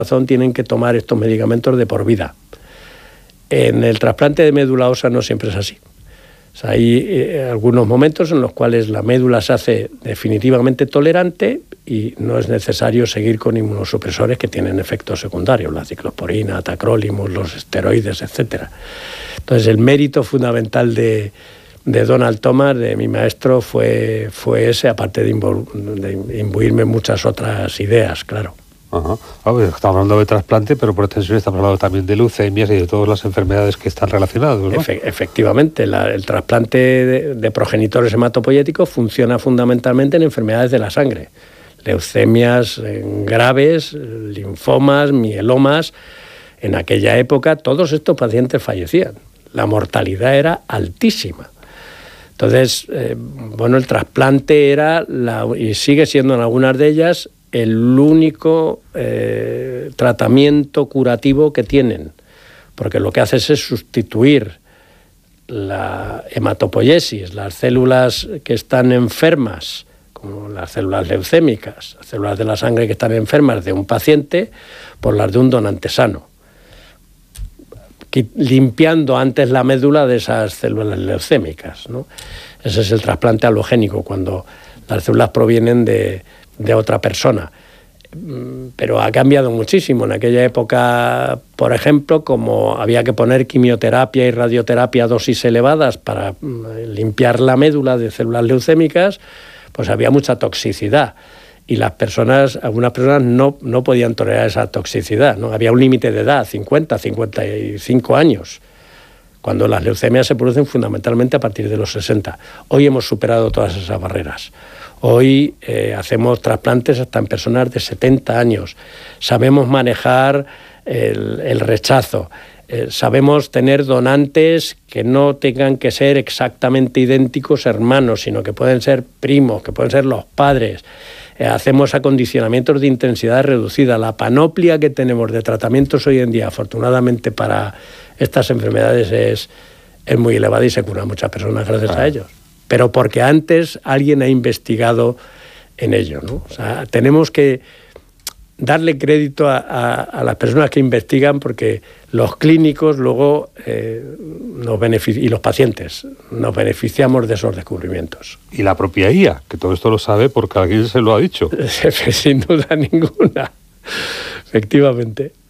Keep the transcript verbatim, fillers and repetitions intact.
corazón tienen que tomar estos medicamentos de por vida. En el trasplante de médula ósea no siempre es así. O sea, hay eh, algunos momentos en los cuales la médula se hace definitivamente tolerante y no es necesario seguir con inmunosupresores que tienen efectos secundarios, la ciclosporina, tacrolimus, los esteroides, etcétera. Entonces, el mérito fundamental de, de Donald Thomas, de mi maestro, fue, fue ese, aparte de, imbu de imbuirme muchas otras ideas, claro. Ajá. Ah, pues estamos hablando de trasplante, pero por extensión estamos hablando también de leucemias y de todas las enfermedades que están relacionadas, ¿no? Efe efectivamente, la, el trasplante de, de progenitores hematopoyéticos funciona fundamentalmente en enfermedades de la sangre. Leucemias eh, graves, linfomas, mielomas. En aquella época todos estos pacientes fallecían. La mortalidad era altísima. Entonces, eh, bueno, el trasplante era, la, y sigue siendo en algunas de ellas, el único eh, tratamiento curativo que tienen, porque lo que haces es sustituir la hematopoiesis, las células que están enfermas, como las células leucémicas, las células de la sangre que están enfermas de un paciente, por las de un donante sano, limpiando antes la médula de esas células leucémicas, ¿no? Ese es el trasplante alogénico, cuando las células provienen de de otra persona. Pero ha cambiado muchísimo. En aquella época, por ejemplo, como había que poner quimioterapia y radioterapia a dosis elevadas para limpiar la médula de células leucémicas, pues había mucha toxicidad. Y las personas, algunas personas no, no podían tolerar esa toxicidad, ¿no? Había un límite de edad, cincuenta, cincuenta y cinco años, cuando las leucemias se producen fundamentalmente a partir de los sesenta. Hoy hemos superado todas esas barreras. Hoy eh, hacemos trasplantes hasta en personas de setenta años. Sabemos manejar el, el rechazo. Eh, sabemos tener donantes que no tengan que ser exactamente idénticos hermanos, sino que pueden ser primos, que pueden ser los padres. Eh, hacemos acondicionamientos de intensidad reducida. La panoplia que tenemos de tratamientos hoy en día, afortunadamente para estas enfermedades, es, es muy elevada y se curan muchas personas gracias ah. a ellos. Pero porque antes alguien ha investigado en ello, ¿no? O sea, tenemos que darle crédito a, a, a las personas que investigan, porque los clínicos luego eh, nos benefici- y los pacientes nos beneficiamos de esos descubrimientos. Y la propia I A, que todo esto lo sabe porque alguien se lo ha dicho. Sin duda ninguna, efectivamente.